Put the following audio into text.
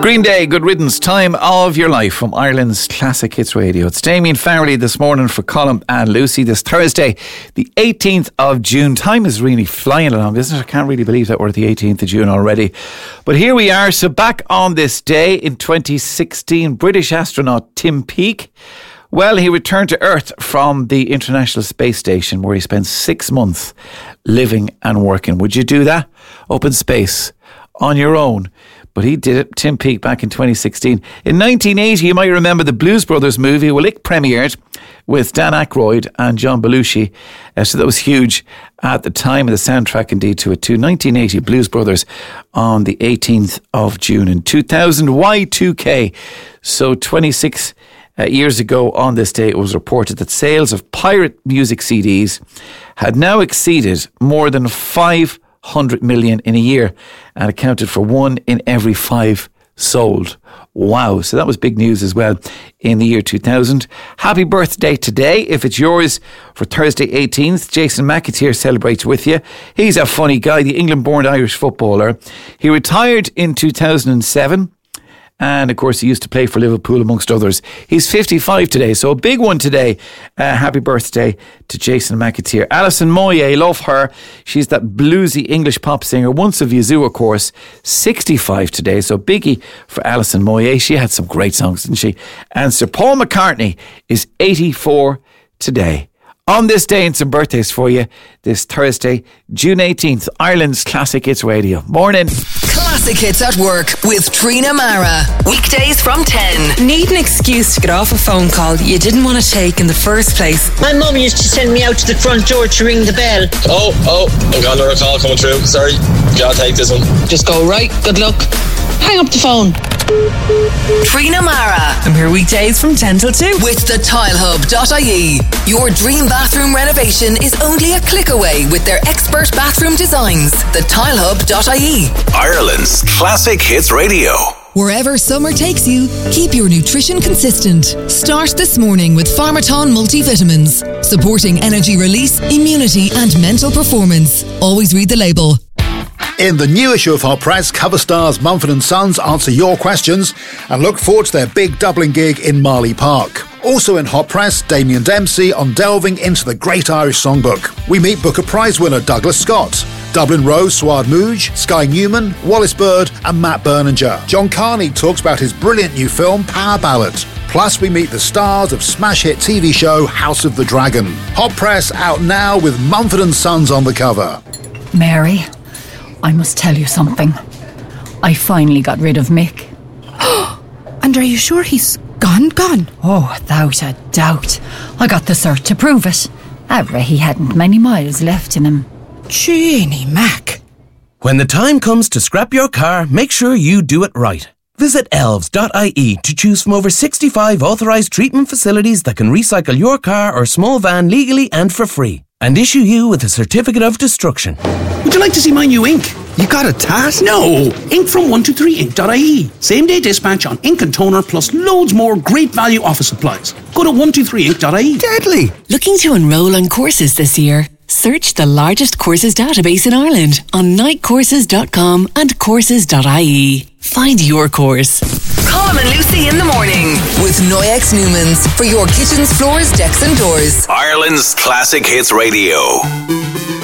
Green Day, Good Riddance, Time of Your Life from Ireland's Classic Hits Radio. It's Damien Farrelly this morning for Colin and Lucy this Thursday, the 18th of June. Time is really flying along, isn't it? I can't really believe that we're at the 18th of June already. But here we are. So back on this day in 2016, British astronaut Tim Peake, well, he returned to Earth from the International Space Station where he spent 6 months living and working. Would you do that? Up in space, on your own. But he did it, Tim Peake, back in 2016. In 1980, you might remember the Blues Brothers movie. Well, it premiered with Dan Aykroyd and John Belushi. So that was huge at the time, of the soundtrack indeed to it too. 1980, Blues Brothers on the 18th of June. In 2000, Y2K. So 26 years ago on this day, it was reported that sales of pirate music CDs had now exceeded more than 500 million in a year and accounted for 1 in every 5 sold. Wow. So that was big news as well in the year 2000. Happy birthday today, if it's yours, for Thursday 18th. Jason McAteer celebrates with you. He's a funny guy, the England-born Irish footballer. He retired in 2007. And, of course, he used to play for Liverpool, amongst others. He's 55 today, so a big one today. Happy birthday to Jason McAteer. Alison Moyet, love her. She's that bluesy English pop singer, once of Yazoo, of course. 65 today, so biggie for Alison Moyet. She had some great songs, didn't she? And Sir Paul McCartney is 84 today. On this day, and some birthdays for you this Thursday, June 18th, Ireland's Classic Hits Radio. Morning. Classic Hits at Work with Trina Mara. Weekdays from 10. Need an excuse to get off a phone call you didn't want to take in the first place? My mum used to send me out to the front door to ring the bell. Oh, I'm gonna have a call coming through. Sorry, gotta take this one. Just go, right, good luck. Hang up the phone. Trina Mara. I'm here weekdays from 10 till 2. With the tilehub.ie. Your dream bathroom renovation is only a click away with their expert bathroom designs. The tilehub.ie. Ireland's Classic Hits Radio. Wherever summer takes you, keep your nutrition consistent. Start this morning with Pharmaton multivitamins, supporting energy release, immunity and mental performance. Always read the label. In the new issue of Hot Press, cover stars Mumford & Sons answer your questions and look forward to their big Dublin gig in Marley Park. Also in Hot Press, Damien Dempsey on delving into the Great Irish Songbook. We meet Booker Prize winner Douglas Scott, Dublin Rose Suad Mooj, Sky Newman, Wallace Bird and Matt Berninger. John Carney talks about his brilliant new film Power Ballad. Plus we meet the stars of smash hit TV show House of the Dragon. Hot Press out now with Mumford & Sons on the cover. Mary, I must tell you something. I finally got rid of Mick. And are you sure he's gone? Oh, without a doubt. I got the cert to prove it. He hadn't many miles left in him. Jeannie Mac. When the time comes to scrap your car, make sure you do it right. Visit elves.ie to choose from over 65 authorised treatment facilities that can recycle your car or small van legally and for free, and issue you with a certificate of destruction. Would you like to see my new ink? You got a tat? No! Ink from 123ink.ie. Same day dispatch on ink and toner plus loads more great value office supplies. Go to 123ink.ie. Deadly! Looking to enrol on courses this year? Search the largest courses database in Ireland on nightcourses.com and courses.ie. Find your course. Colin and Lucy in the morning with Noyex Newmans for your kitchens, floors, decks and doors. Ireland's Classic Hits Radio.